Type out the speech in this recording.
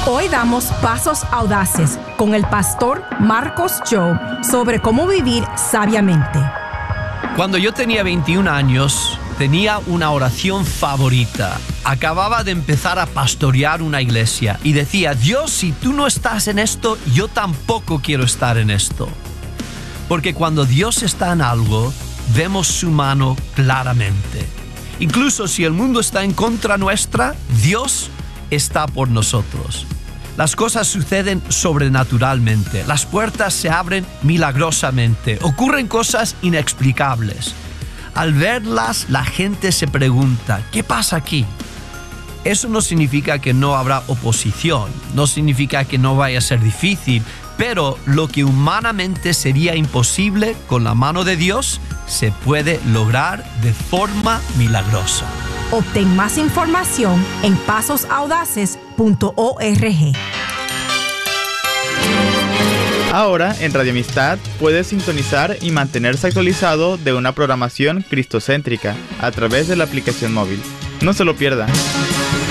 Hoy damos pasos audaces con el pastor Marcos Job sobre cómo vivir sabiamente. Cuando yo tenía 21 años, tenía una oración favorita. Acababa de empezar a pastorear una iglesia y decía: Dios, si tú no estás en esto, yo tampoco quiero estar en esto. Porque cuando Dios está en algo, vemos su mano claramente. Incluso si el mundo está en contra nuestra, Dios está por nosotros. Las cosas suceden sobrenaturalmente. Las puertas se abren milagrosamente. Ocurren cosas inexplicables. Al verlas, la gente se pregunta: ¿qué pasa aquí? Eso no significa que no habrá oposición. No significa que no vaya a ser difícil. Pero lo que humanamente sería imposible, con la mano de Dios, se puede lograr de forma milagrosa. Obtén más información en pasosaudaces.org. Ahora, en Radio Amistad, puedes sintonizar y mantenerse actualizado de una programación cristocéntrica a través de la aplicación móvil. No se lo pierda.